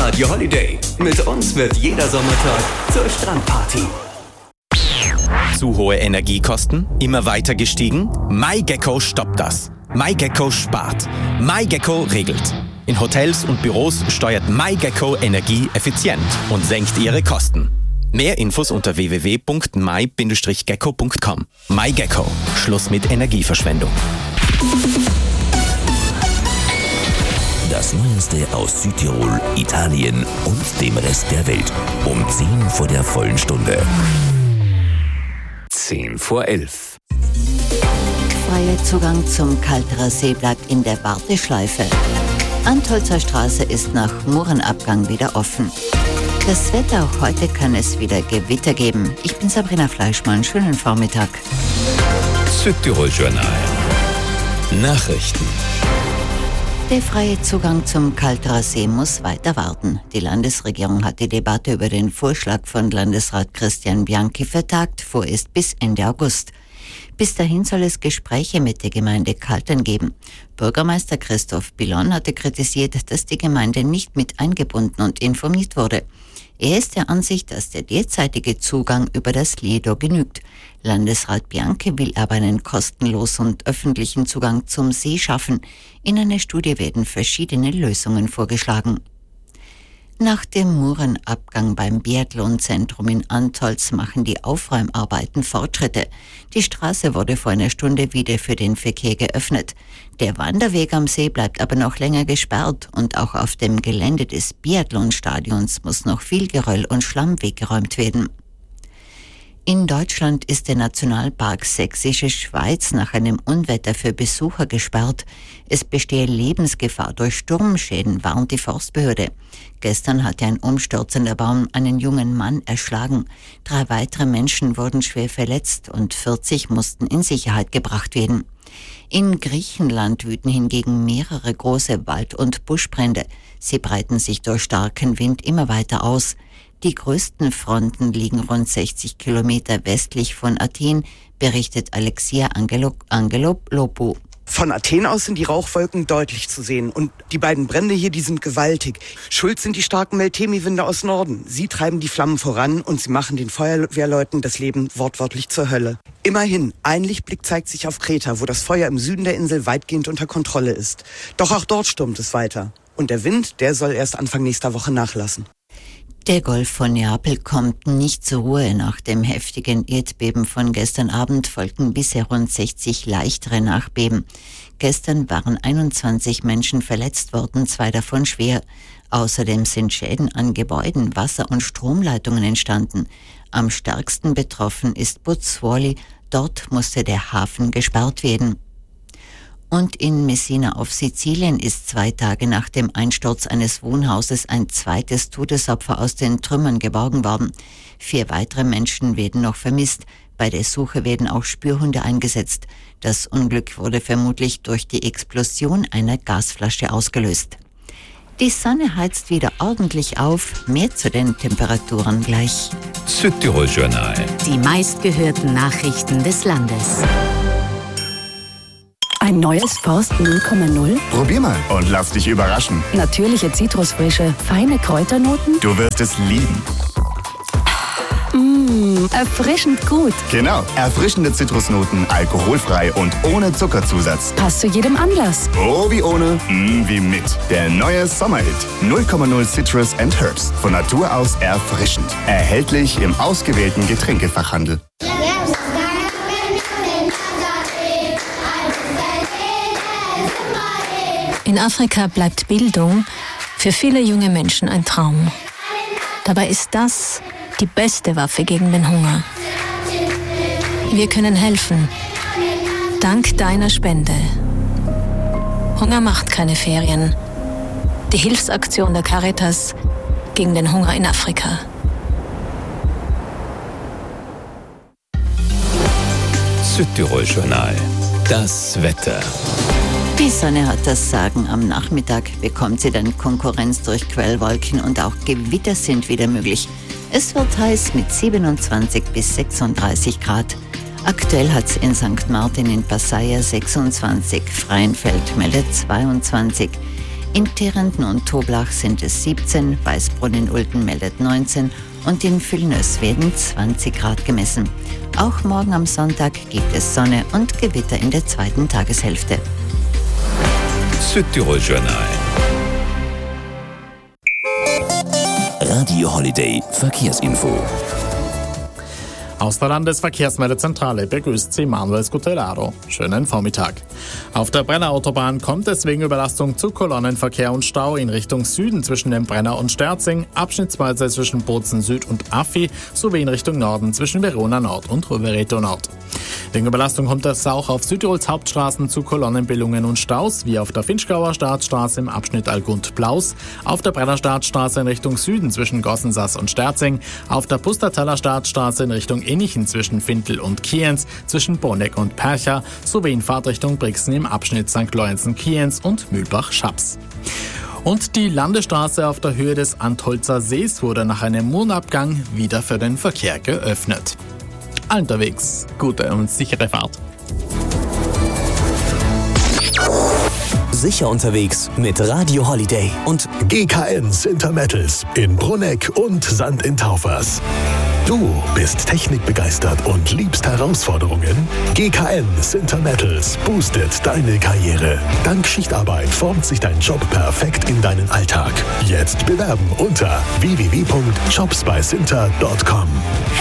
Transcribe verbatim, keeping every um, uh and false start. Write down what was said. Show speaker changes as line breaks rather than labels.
Radio Holiday. Mit uns wird jeder Sommertag zur Strandparty.
Zu hohe Energiekosten? Immer weiter gestiegen? MyGecko stoppt das. MyGecko spart. MyGecko regelt. In Hotels und Büros steuert MyGecko Energie effizient und senkt ihre Kosten. Mehr Infos unter w w w punkt my Bindestrich gecko punkt com. MyGecko. Schluss mit Energieverschwendung.
Das Neueste aus Südtirol, Italien und dem Rest der Welt. Um zehn vor der vollen Stunde.
zehn vor elf.
Freier Zugang zum Kalterer See bleibt in der Warteschleife. Antolzer Straße ist nach Murenabgang wieder offen. Das Wetter, auch heute kann es wieder Gewitter geben. Ich bin Sabrina Fleischmann, schönen Vormittag.
Südtirol Journal. Nachrichten.
Der freie Zugang zum Kalterer See muss weiter warten. Die Landesregierung hat die Debatte über den Vorschlag von Landesrat Christian Bianchi vertagt, vorerst bis Ende August. Bis dahin soll es Gespräche mit der Gemeinde Kaltern geben. Bürgermeister Christoph Billon hatte kritisiert, dass die Gemeinde nicht mit eingebunden und informiert wurde. Er ist der Ansicht, dass der derzeitige Zugang über das Lido genügt. Landesrat Bianchi will aber einen kostenlosen und öffentlichen Zugang zum See schaffen. In einer Studie werden verschiedene Lösungen vorgeschlagen. Nach dem Murenabgang beim Biathlonzentrum in Antolz machen die Aufräumarbeiten Fortschritte. Die Straße wurde vor einer Stunde wieder für den Verkehr geöffnet. Der Wanderweg am See bleibt aber noch länger gesperrt und auch auf dem Gelände des Biathlonstadions muss noch viel Geröll und Schlamm weggeräumt werden. In Deutschland ist der Nationalpark Sächsische Schweiz nach einem Unwetter für Besucher gesperrt. Es bestehe Lebensgefahr durch Sturmschäden, warnt die Forstbehörde. Gestern hatte ein umstürzender Baum einen jungen Mann erschlagen. Drei weitere Menschen wurden schwer verletzt und vierzig mussten in Sicherheit gebracht werden. In Griechenland wüten hingegen mehrere große Wald- und Buschbrände. Sie breiten sich durch starken Wind immer weiter aus. Die größten Fronten liegen rund sechzig Kilometer westlich von Athen, berichtet Alexia Angelo- Angelopoulos.
Von Athen aus sind die Rauchwolken deutlich zu sehen und die beiden Brände hier, die sind gewaltig. Schuld sind die starken Meltemi-Winde aus Norden. Sie treiben die Flammen voran und sie machen den Feuerwehrleuten das Leben wortwörtlich zur Hölle. Immerhin, ein Lichtblick zeigt sich auf Kreta, wo das Feuer im Süden der Insel weitgehend unter Kontrolle ist. Doch auch dort stürmt es weiter. Und der Wind, der soll erst Anfang nächster Woche nachlassen.
Der Golf von Neapel kommt nicht zur Ruhe. Nach dem heftigen Erdbeben von gestern Abend folgten bisher rund sechzig leichtere Nachbeben. Gestern waren einundzwanzig Menschen verletzt worden, zwei davon schwer. Außerdem sind Schäden an Gebäuden, Wasser- und Stromleitungen entstanden. Am stärksten betroffen ist Pozzuoli. Dort musste der Hafen gesperrt werden. Und in Messina auf Sizilien ist zwei Tage nach dem Einsturz eines Wohnhauses ein zweites Todesopfer aus den Trümmern geborgen worden. Vier weitere Menschen werden noch vermisst. Bei der Suche werden auch Spürhunde eingesetzt. Das Unglück wurde vermutlich durch die Explosion einer Gasflasche ausgelöst. Die Sonne heizt wieder ordentlich auf. Mehr zu den Temperaturen gleich.
Südtirol Journal.
Die meistgehörten Nachrichten des Landes.
Ein neues Forst null Komma null?
Probier mal und lass dich überraschen.
Natürliche Zitrusfrische, feine Kräuternoten?
Du wirst es lieben.
Mmh, erfrischend gut.
Genau, erfrischende Zitrusnoten, alkoholfrei und ohne Zuckerzusatz.
Passt zu jedem Anlass.
Oh, wie ohne, mm, wie mit. Der neue Sommerhit. null Komma null Citrus and Herbs. Von Natur aus erfrischend. Erhältlich im ausgewählten Getränkefachhandel.
In Afrika bleibt Bildung für viele junge Menschen ein Traum. Dabei ist das die beste Waffe gegen den Hunger. Wir können helfen. Dank deiner Spende. Hunger macht keine Ferien. Die Hilfsaktion der Caritas gegen den Hunger in Afrika.
Südtirol Journal. Das Wetter.
Die Sonne hat das Sagen. Am Nachmittag bekommt sie dann Konkurrenz durch Quellwolken und auch Gewitter sind wieder möglich. Es wird heiß mit siebenundzwanzig bis sechsunddreißig Grad. Aktuell hat es in Sankt Martin in Passaia sechsundzwanzig, Freienfeld meldet zweiundzwanzig, In Tirenden und Toblach sind es siebzehn, Weißbrunn-in-Ulten meldet neunzehn und in Villeneuve werden zwanzig Grad gemessen. Auch morgen am Sonntag gibt es Sonne und Gewitter in der zweiten Tageshälfte.
Südtirol Journal. Radio Holiday Verkehrsinfo.
Aus der Landesverkehrsmeldezentrale begrüßt Sie Manuel Scutellaro. Schönen Vormittag. Auf der Brenner Autobahn kommt es wegen Überlastung zu Kolonnenverkehr und Stau in Richtung Süden zwischen dem Brenner und Sterzing, abschnittsweise zwischen Bozen Süd und Affi, sowie in Richtung Norden zwischen Verona Nord und Rovereto Nord. Wegen Überlastung kommt es auch auf Südtirols Hauptstraßen zu Kolonnenbildungen und Staus, wie auf der Finchgauer Startstraße im Abschnitt Algund-Blaus, auf der Brenner Startstraße in Richtung Süden zwischen Gossensass und Sterzing, auf der Pustertaler Startstraße in Richtung Innichen zwischen Fintel und Kienz, zwischen Boneck und Percha, sowie in Fahrtrichtung Brixen im Abschnitt Sankt Lorenzen-Kienz und Mühlbach-Schaps. Und die Landesstraße auf der Höhe des Antholzer Sees wurde nach einem Mondabgang wieder für den Verkehr geöffnet. Unterwegs, gute und sichere Fahrt.
Sicher unterwegs mit Radio Holiday und
G K N Sintermettals in Brunegg und Sand in Taufers. Du bist technikbegeistert und liebst Herausforderungen? G K N Sintermettals boostet deine Karriere. Dank Schichtarbeit formt sich dein Job perfekt in deinen Alltag. Jetzt bewerben unter w w w punkt jobs bei sinter punkt com.